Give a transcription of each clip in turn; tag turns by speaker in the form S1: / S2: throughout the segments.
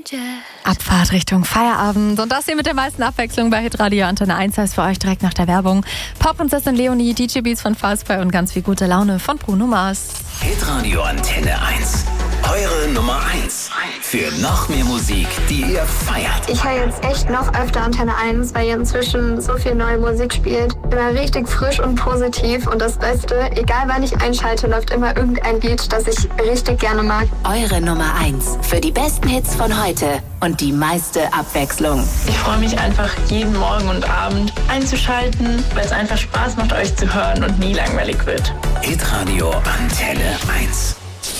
S1: Abfahrt Richtung Feierabend. Und das hier mit der meisten Abwechslung bei Hitradio Antenne 1 heißt für euch direkt nach der Werbung. Popprinzessin Leonie, DJ Beats von Fastboy und ganz viel gute Laune von Bruno Mars.
S2: Hitradio Antenne 1. Eure Nummer 1 für noch mehr Musik, die ihr feiert.
S3: Ich höre jetzt echt noch öfter Antenne 1, weil inzwischen so viel neue Musik spielt. Immer richtig frisch und positiv. Und das Beste, egal wann ich einschalte, läuft immer irgendein Beat, das ich richtig gerne mag.
S4: Eure Nummer 1 für die besten Hits von heute und die meiste Abwechslung.
S5: Ich freue mich einfach jeden Morgen und Abend einzuschalten, weil es einfach Spaß macht, euch zu hören und nie langweilig wird.
S2: Hitradio Antenne 1.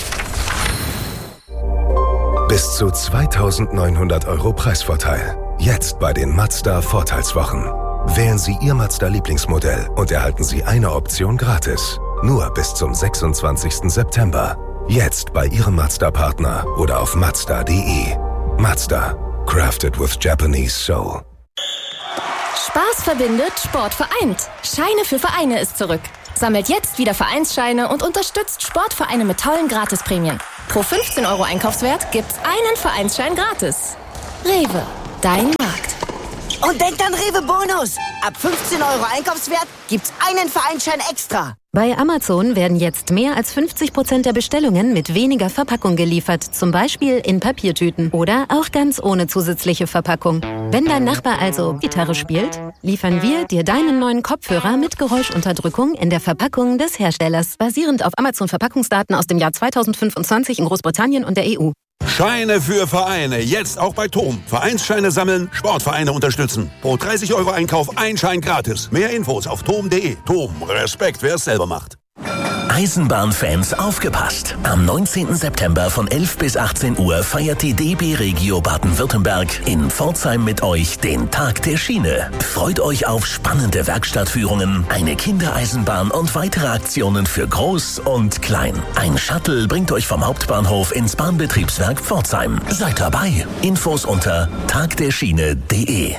S6: Bis zu 2.900 € Preisvorteil. Jetzt bei den Mazda Vorteilswochen. Wählen Sie Ihr Mazda-Lieblingsmodell und erhalten Sie eine Option gratis. Nur bis zum 26. September. Jetzt bei Ihrem Mazda-Partner oder auf Mazda.de. Mazda. Crafted with Japanese soul.
S7: Spaß verbindet, Sport vereint. Scheine für Vereine ist zurück. Sammelt jetzt wieder Vereinsscheine und unterstützt Sportvereine mit tollen Gratisprämien. Pro 15 € Einkaufswert gibt's einen Vereinsschein gratis. Rewe, dein Markt.
S8: Und denkt an Rewe Bonus. Ab 15 € Einkaufswert gibt's einen Vereinsschein extra.
S9: Bei Amazon werden jetzt mehr als 50% der Bestellungen mit weniger Verpackung geliefert. Zum Beispiel in Papiertüten oder auch ganz ohne zusätzliche Verpackung. Wenn dein Nachbar also Gitarre spielt, liefern wir dir deinen neuen Kopfhörer mit Geräuschunterdrückung in der Verpackung des Herstellers. Basierend auf Amazon-Verpackungsdaten aus dem Jahr 2025 in Großbritannien und der EU.
S10: Scheine für Vereine, jetzt auch bei TOM. Vereinsscheine sammeln, Sportvereine unterstützen. Pro 30 € Einkauf ein Schein gratis. Mehr Infos auf tom.de. TOM, Respekt, wer es selber macht.
S2: Eisenbahnfans aufgepasst! Am 19. September von 11 bis 18 Uhr feiert die DB Regio Baden-Württemberg in Pforzheim mit euch den Tag der Schiene. Freut euch auf spannende Werkstattführungen, eine Kindereisenbahn und weitere Aktionen für Groß und Klein. Ein Shuttle bringt euch vom Hauptbahnhof ins Bahnbetriebswerk Pforzheim. Seid dabei. Infos unter tagderschiene.de.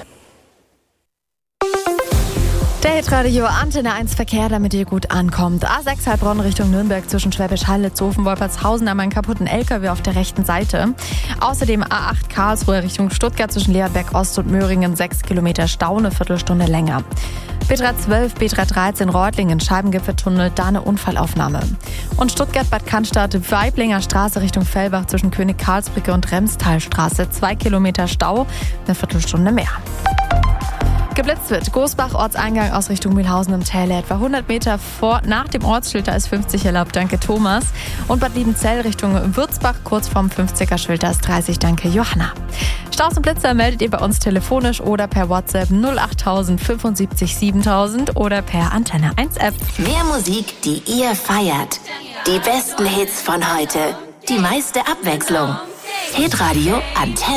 S1: Der Hitradio Antenne 1 Verkehr, damit ihr gut ankommt. A6 Heilbronn Richtung Nürnberg zwischen Schwäbisch Hall, Litzhofen, Wolpertshausen haben einen kaputten LKW auf der rechten Seite. Außerdem A8 Karlsruhe Richtung Stuttgart zwischen Leerberg Ost und Möhringen 6 Kilometer Stau, eine Viertelstunde länger. B312, B313 Reutlingen, Scheibengipfeltunnel, da eine Unfallaufnahme. Und Stuttgart-Bad Cannstatt, Weiblinger Straße Richtung Fellbach zwischen König-Karlsbrücke und Remstalstraße 2 Kilometer Stau, eine Viertelstunde mehr. Geblitzt wird Gosbach, Ortseingang aus Richtung Mühlhausen im Täle, etwa 100 Meter nach dem Ortsschild, da ist 50 erlaubt, danke Thomas. Und Bad Liebenzell Richtung Würzbach, kurz vorm 50er-Schild, da ist 30, danke Johanna. Staus und Blitzer meldet ihr bei uns telefonisch oder per WhatsApp 08000 75 7000 oder per Antenne 1 App.
S4: Mehr Musik, die ihr feiert. Die besten Hits von heute. Die meiste Abwechslung. Hitradio Antenne.